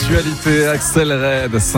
L'actualité accélère de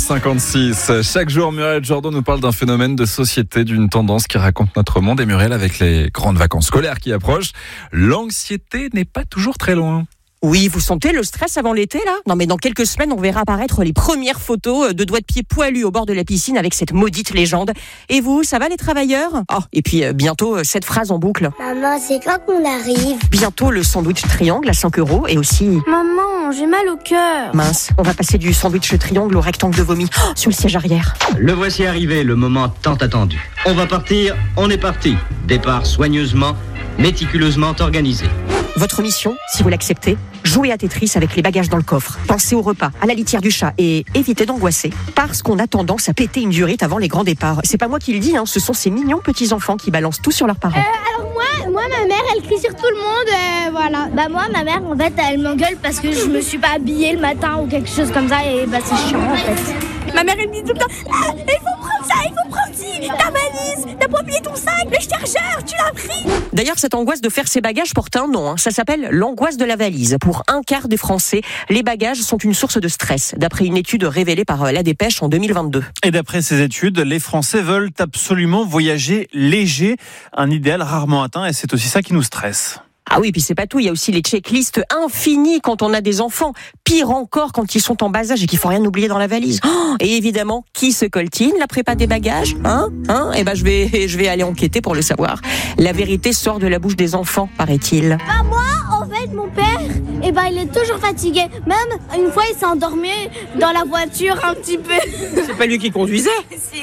5h56. Chaque jour, Muriel Jourdan nous parle d'un phénomène de société, d'une tendance qui raconte notre monde. Et Muriel, avec les grandes vacances scolaires qui approchent, l'anxiété n'est pas toujours très loin. Oui, vous sentez le stress avant l'été, là ? Non, mais dans quelques semaines, on verra apparaître les premières photos de doigts de pied poilus au bord de la piscine avec cette maudite légende. Et vous, ça va les travailleurs ? Oh, et puis bientôt, cette phrase en boucle. Maman, c'est quand qu'on arrive ? Bientôt, le sandwich triangle à 5 € et aussi... Maman, j'ai mal au cœur. Mince, on va passer du sandwich triangle au rectangle de vomi sur le siège arrière. Le voici arrivé, le moment tant attendu. On va partir, on est parti. Départ soigneusement, méticuleusement organisé. Votre mission, si vous l'acceptez, jouez à Tetris avec les bagages dans le coffre. Pensez au repas, à la litière du chat et évitez d'angoisser. Parce qu'on a tendance à péter une durite avant les grands départs. C'est pas moi qui le dis, ce sont ces mignons petits-enfants qui balancent tout sur leurs parents. Alors moi, ma mère, elle crie sur tout le monde, voilà. Bah moi, ma mère, en fait, elle m'engueule parce que je me suis pas habillée le matin ou quelque chose comme ça et bah c'est chiant en fait. Ma mère, elle me dit tout le temps, il faut prendre ça, il faut prendre ci, ta valise, t'as pas oublié ton sac, le chargeur, tu l'as pris. D'ailleurs, cette angoisse de faire ses bagages porte un nom. Ça s'appelle l'angoisse de la valise. Pour un quart des Français, les bagages sont une source de stress, d'après une étude révélée par La Dépêche en 2022. Et d'après ces études, les Français veulent absolument voyager léger, un idéal rarement atteint, et c'est aussi ça qui nous stresse. Ah oui, puis c'est pas tout, il y a aussi les checklists infinies quand on a des enfants. Pire encore quand ils sont en bas âge et qu'il faut rien oublier dans la valise. Et évidemment, qui se coltine la prépa des bagages ? Eh ben je vais aller enquêter pour le savoir. La vérité sort de la bouche des enfants, paraît-il. Bah moi, en fait, mon père, il est toujours fatigué. Même une fois, il s'est endormi dans la voiture un petit peu. C'est pas lui qui conduisait ? Si.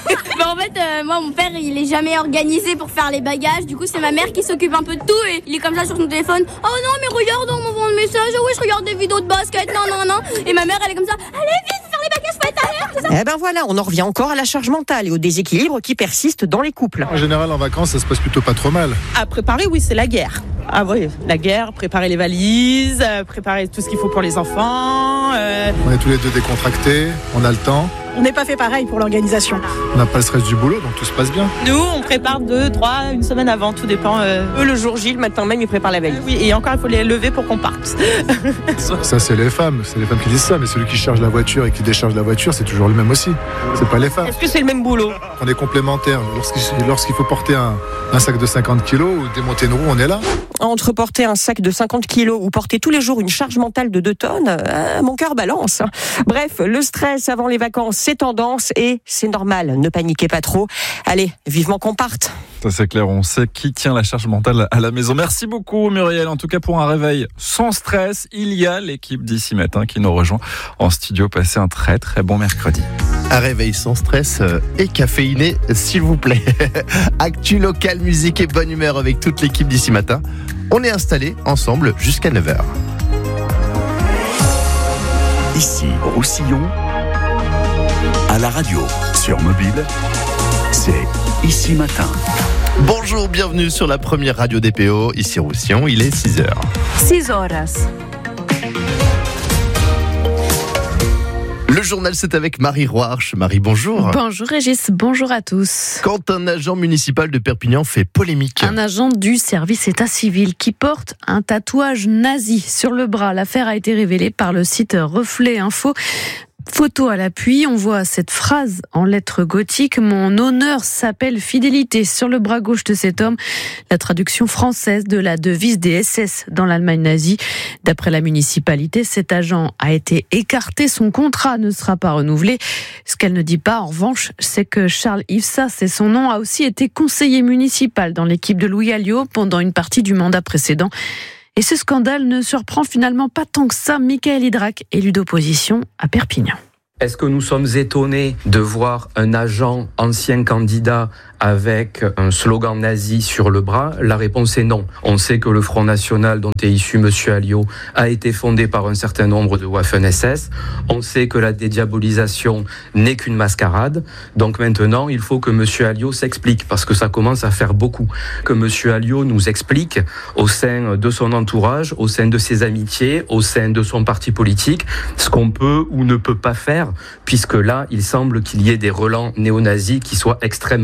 En fait, moi, mon père, il est jamais organisé pour faire les bagages. Du coup, c'est ma mère qui s'occupe un peu de tout et il est comme ça sur son téléphone. Oh non, mais regarde, on m'envoie un message. Oui, je regarde des vidéos de basket. Non. Et ma mère, elle est comme ça. Allez, vite, faire les bagages, faut être à l'heure, tout ça. Eh ben voilà, on en revient encore à la charge mentale et au déséquilibre qui persiste dans les couples. En général, en vacances, ça se passe plutôt pas trop mal. À préparer, oui, c'est la guerre. Ah oui, la guerre, préparer les valises, préparer tout ce qu'il faut pour les enfants. On est tous les deux décontractés, on a le temps. On n'est pas fait pareil pour l'organisation. On n'a pas le stress du boulot, donc tout se passe bien. Nous, on prépare 2, 3, une semaine avant, tout dépend. Eux, le jour J, le matin même, ils préparent la veille. Oui, et encore, il faut les lever pour qu'on parte. Ça, c'est les femmes qui disent ça, mais celui qui charge la voiture et qui décharge la voiture, c'est toujours le même aussi. C'est pas les femmes. Est-ce que c'est le même boulot ? On est complémentaires. Lorsqu'il faut porter un sac de 50 kilos ou démonter une roue, on est là. Entre porter un sac de 50 kilos ou porter tous les jours une charge mentale de 2 tonnes, mon cœur balance. Bref, le stress avant les vacances, c'est tendance et c'est normal. Ne paniquez pas trop. Allez, vivement qu'on parte. Ça c'est clair, on sait qui tient la charge mentale à la maison. Merci beaucoup Muriel. En tout cas pour un réveil sans stress, il y a l'équipe d'ici matin qui nous rejoint en studio. Passez un très très bon mercredi. Un réveil sans stress et caféiné, s'il vous plaît. Actu local, musique et bonne humeur avec toute l'équipe d'ici matin. On est installés ensemble jusqu'à 9h. Ici, Roussillon, à la radio, sur mobile, c'est Ici Matin. Bonjour, bienvenue sur la première radio DPO. Ici Roussillon, il est 6h. 6 horas. Le journal, c'est avec Marie Roarch. Marie, bonjour. Bonjour Régis, bonjour à tous. Quand un agent municipal de Perpignan fait polémique. Un agent du service état civil qui porte un tatouage nazi sur le bras. L'affaire a été révélée par le site Reflet Info. Photo à l'appui, on voit cette phrase en lettres gothiques. Mon honneur s'appelle fidélité sur le bras gauche de cet homme. La traduction française de la devise des SS dans l'Allemagne nazie. D'après la municipalité, cet agent a été écarté. Son contrat ne sera pas renouvelé. Ce qu'elle ne dit pas, en revanche, c'est que Charles Ivsa, c'est son nom, a aussi été conseiller municipal dans l'équipe de Louis Alliot pendant une partie du mandat précédent. Et ce scandale ne surprend finalement pas tant que ça Michael Hydrac, élu d'opposition à Perpignan. Est-ce que nous sommes étonnés de voir un agent ancien candidat avec un slogan nazi sur le bras? La réponse est non. On sait que le Front National dont est issu M. Alliot a été fondé par un certain nombre de Waffen-SS. On sait que la dédiabolisation n'est qu'une mascarade. Donc maintenant, il faut que M. Alliot s'explique, parce que ça commence à faire beaucoup. Que M. Alliot nous explique au sein de son entourage, au sein de ses amitiés, au sein de son parti politique, ce qu'on peut ou ne peut pas faire, puisque là, il semble qu'il y ait des relents néo-nazis qui soient extrêmement forts.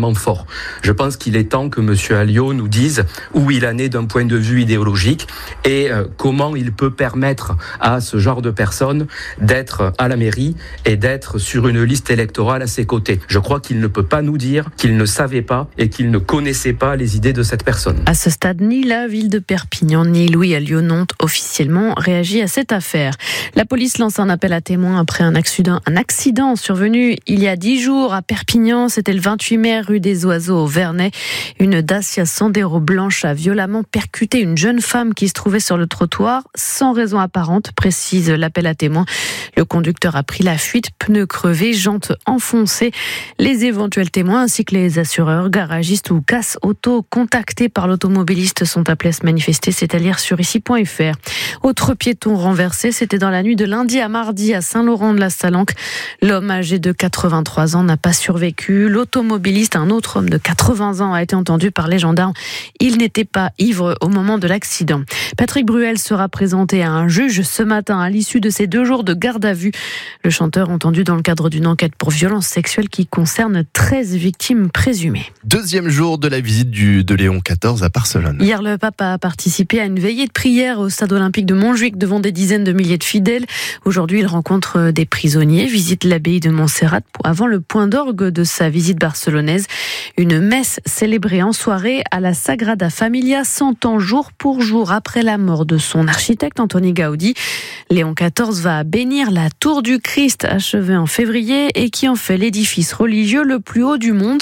discours. Je pense qu'il est temps que M. Alliot nous dise où il en est d'un point de vue idéologique et comment il peut permettre à ce genre de personnes d'être à la mairie et d'être sur une liste électorale à ses côtés. Je crois qu'il ne peut pas nous dire qu'il ne savait pas et qu'il ne connaissait pas les idées de cette personne. À ce stade, ni la ville de Perpignan ni Louis Alliot n'ont officiellement réagi à cette affaire. La police lance un appel à témoins après un accident survenu il y a 10 jours à Perpignan. C'était le 28 mai, rue des Oiseaux au Vernet. Une Dacia Sandero blanche a violemment percuté une jeune femme qui se trouvait sur le trottoir sans raison apparente, précise l'appel à témoins. Le conducteur a pris la fuite, pneus crevés, jantes enfoncées. Les éventuels témoins ainsi que les assureurs, garagistes ou casse auto contactés par l'automobiliste sont appelés à se manifester, c'est à lire sur ici.fr. Autre piéton renversé, c'était dans la nuit de lundi à mardi à Saint-Laurent-de-la-Salanque. L'homme âgé de 83 ans n'a pas survécu. L'automobiliste, un autre homme de 80 ans, a été entendu par les gendarmes. Il n'était pas ivre au moment de l'accident. Patrick Bruel sera présenté à un juge ce matin à l'issue de ses 2 jours de garde à vue. Le chanteur entendu dans le cadre d'une enquête pour violence sexuelle qui concerne 13 victimes présumées. Deuxième jour de la visite de Léon XIV à Barcelone. Hier, le pape a participé à une veillée de prière au stade olympique de Montjuïc devant des dizaines de milliers de fidèles. Aujourd'hui, il rencontre des prisonniers, visite l'abbaye de Montserrat avant le point d'orgue de sa visite barcelonaise. Une messe célébrée en soirée à la Sagrada Familia, 100 ans jour pour jour après la mort de son architecte Antoni Gaudi. Léon XIV va bénir la tour du Christ achevée en février et qui en fait l'édifice religieux le plus haut du monde,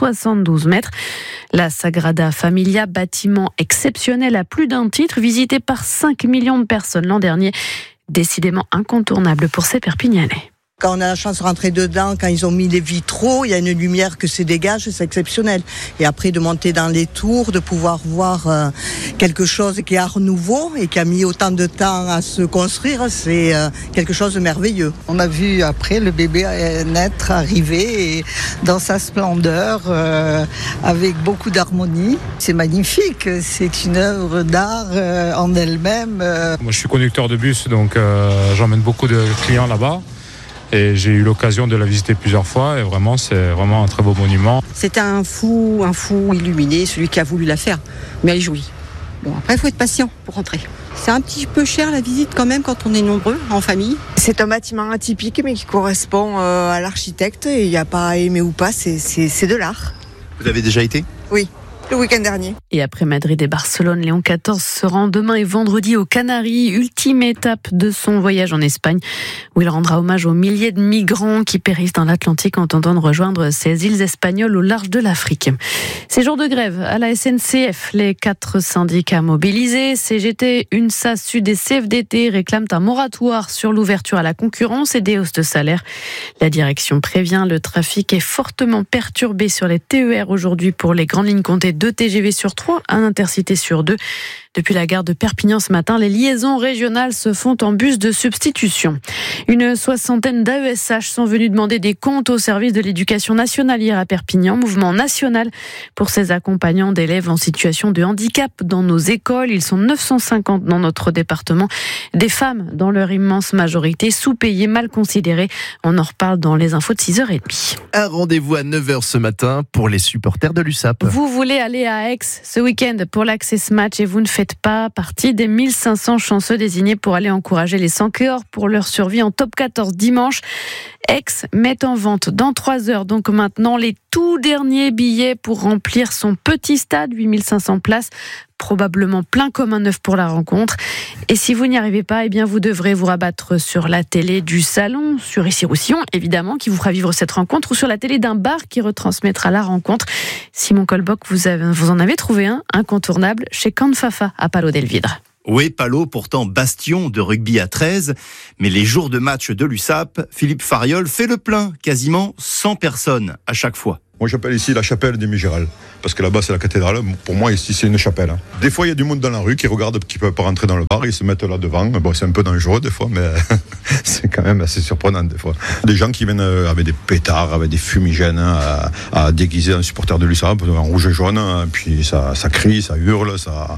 172 mètres. La Sagrada Familia, bâtiment exceptionnel à plus d'un titre, visité par 5 millions de personnes l'an dernier. Décidément incontournable pour ces Perpignanais. Quand on a la chance de rentrer dedans, quand ils ont mis les vitraux, il y a une lumière que se dégage, c'est exceptionnel. Et après de monter dans les tours, de pouvoir voir quelque chose qui est art nouveau et qui a mis autant de temps à se construire, c'est quelque chose de merveilleux. On a vu après le bébé naître, arriver et dans sa splendeur, avec beaucoup d'harmonie. C'est magnifique, c'est une œuvre d'art en elle-même. Moi je suis conducteur de bus, donc j'emmène beaucoup de clients là-bas. Et j'ai eu l'occasion de la visiter plusieurs fois et vraiment c'est vraiment un très beau monument. C'est un fou illuminé, celui qui a voulu la faire, mais elle jouit. Bon, après il faut être patient pour rentrer. C'est un petit peu cher la visite quand même quand on est nombreux en famille. C'est un bâtiment atypique mais qui correspond à l'architecte et il n'y a pas à aimer ou pas, c'est de l'art. Vous avez déjà été ? Oui. Le week-end dernier. Et après Madrid et Barcelone, Léon XIV se rend demain et vendredi aux Canaries, ultime étape de son voyage en Espagne, où il rendra hommage aux milliers de migrants qui périssent dans l'Atlantique en tentant de rejoindre ces îles espagnoles au large de l'Afrique. Ces jours de grève à la SNCF, les 4 syndicats mobilisés, CGT, UNSA, Sud et CFDT réclament un moratoire sur l'ouverture à la concurrence et des hausses de salaire. La direction prévient, le trafic est fortement perturbé sur les TER aujourd'hui pour les grandes lignes comptées 2 TGV sur 3, un Intercité sur 2. Depuis la gare de Perpignan ce matin, les liaisons régionales se font en bus de substitution. Une 60aine d'AESH sont venus demander des comptes au service de l'éducation nationale hier à Perpignan, mouvement national pour ces accompagnants d'élèves en situation de handicap dans nos écoles. Ils sont 950 dans notre département. Des femmes dans leur immense majorité, sous-payées, mal considérées. On en reparle dans les infos de 6h30. Un rendez-vous à 9h ce matin pour les supporters de l'USAP. Vous voulez aller à Aix ce week-end pour l'Access Match et vous ne faites pas partie des 1500 chanceux désignés pour aller encourager les Sankéors pour leur survie en top 14 dimanche. Aix met en vente dans 3 heures, donc maintenant, les tout derniers billets pour remplir son petit stade, 8500 places, probablement plein comme un œuf pour la rencontre. Et si vous n'y arrivez pas, eh bien vous devrez vous rabattre sur la télé du salon, sur Issy-Roussillon, évidemment, qui vous fera vivre cette rencontre, ou sur la télé d'un bar qui retransmettra la rencontre. Simon Colboc, vous en avez trouvé un incontournable chez Canfafa à Palau d'Elvidre. Oui, Palau, pourtant bastion de rugby à 13, mais les jours de match de l'USAP, Philippe Fariol fait le plein, quasiment 100 personnes à chaque fois. Moi, j'appelle ici la chapelle des Mégérales, parce que là-bas, c'est la cathédrale. Pour moi, ici, c'est une chapelle. Des fois, il y a du monde dans la rue qui regarde, qui peut pas rentrer dans le bar, ils se mettent là devant. Bon, c'est un peu dangereux des fois, mais c'est quand même assez surprenant des fois. Des gens qui viennent avec des pétards, avec des fumigènes, à déguiser un supporter de l'USAP, en rouge et jaune, puis ça crie, ça hurle,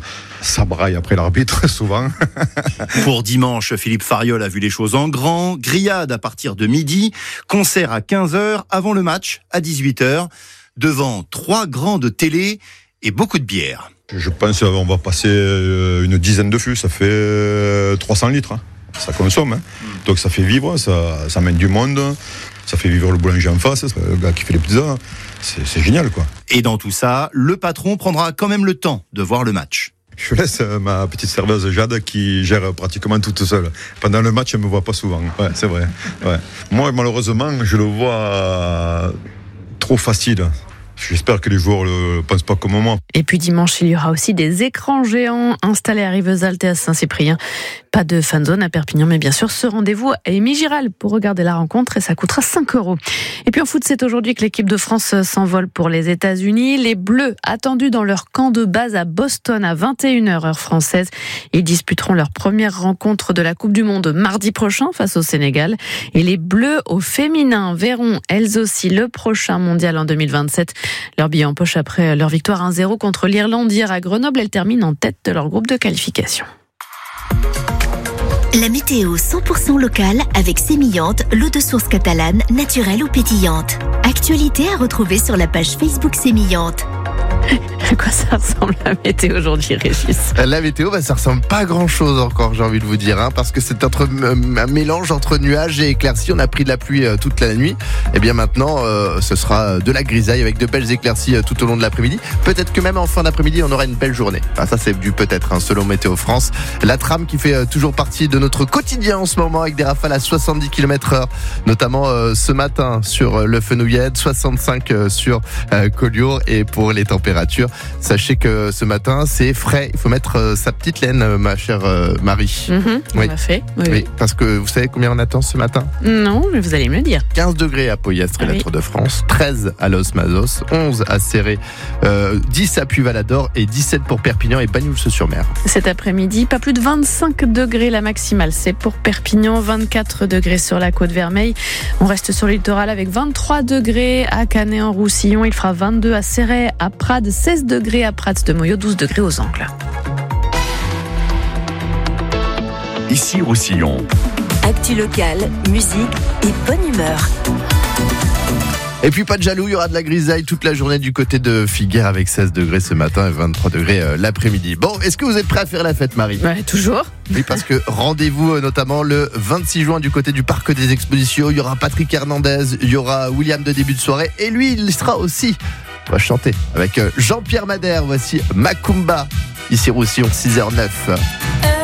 ça braille après l'arbitre, souvent. Pour dimanche, Philippe Fariol a vu les choses en grand. Grillade à partir de midi, concert à 15h, avant le match à 18h. devant 3 grandes télés et beaucoup de bière. Je pense qu'on va passer une dizaine de fûts, ça fait 300 litres. Hein. Ça consomme, hein. Donc ça fait vivre, ça mène du monde, ça fait vivre le boulanger en face, le gars qui fait les pizzas, c'est génial quoi. Et dans tout ça, le patron prendra quand même le temps de voir le match. Je laisse ma petite serveuse Jade qui gère pratiquement toute seule. Pendant le match, elle me voit pas souvent, ouais, c'est vrai. Ouais. Moi malheureusement, je le vois trop facile. J'espère que les joueurs ne pensent pas comme moi. Et puis dimanche, il y aura aussi des écrans géants installés à Rivesaltes et à Saint-Cyprien. Pas de fanzone à Perpignan, mais bien sûr, ce rendez-vous à Émy Giral pour regarder la rencontre et ça coûtera 5 €. Et puis en foot, c'est aujourd'hui que l'équipe de France s'envole pour les États-Unis. Les Bleus, attendus dans leur camp de base à Boston à 21h heure française. Ils disputeront leur première rencontre de la Coupe du Monde mardi prochain face au Sénégal. Et les Bleus au féminin verront elles aussi le prochain mondial en 2027. Leur billet en poche après leur victoire 1-0 contre l'Irlande hier à Grenoble. Elles terminent en tête de leur groupe de qualification. La météo 100% locale avec Sémillante, l'eau de source catalane, naturelle ou pétillante. Actualité à retrouver sur la page Facebook Sémillante. À quoi ça ressemble la météo aujourd'hui, Régis ? La météo, ça ressemble pas à grand chose encore, j'ai envie de vous dire, hein, parce que c'est un mélange entre nuages et éclaircies. On a pris de la pluie toute la nuit. Et bien maintenant, ce sera de la grisaille avec de belles éclaircies tout au long de l'après-midi. Peut-être que même en fin d'après-midi, on aura une belle journée. Ça, c'est du peut-être, hein, selon Météo France. La trame qui fait toujours partie de notre quotidien en ce moment avec des rafales à 70 km/h, notamment ce matin sur le Fenouillette, 65 sur Collioure. Et pour les températures, sachez que ce matin, c'est frais. Il faut mettre sa petite laine, ma chère Marie. On l'a fait. Oui, parce que vous savez combien on attend ce matin ? Non, mais vous allez me le dire. 15 degrés à Poyastre et Lettres de France, 13 à Los Mazos, 11 à Céré, 10 à Puy-Valador et 17 pour Perpignan et Bagnols-sur-Mer. Cet après-midi, pas plus de 25 degrés la maximale. C'est pour Perpignan, 24 degrés sur la Côte-Vermeille. On reste sur le littoral avec 23 degrés à Canet-en-Roussillon. Il fera 22 à Céret, à Prades, 16 degrés à Prats de Moyo, 12 degrés aux Angles. Ici Roussillon. Actu locale, musique et bonne humeur. Et puis pas de jaloux, il y aura de la grisaille toute la journée du côté de Figueres avec 16 degrés ce matin et 23 degrés l'après-midi. Bon, est-ce que vous êtes prêts à faire la fête, Marie ? Ouais, toujours. Oui, parce que rendez-vous notamment le 26 juin du côté du Parc des Expositions. Il y aura Patrick Hernandez, il y aura William de début de soirée et lui, il sera aussi... On va chanter avec Jean-Pierre Madère. Voici Macumba, ici Roussillon, 6h09.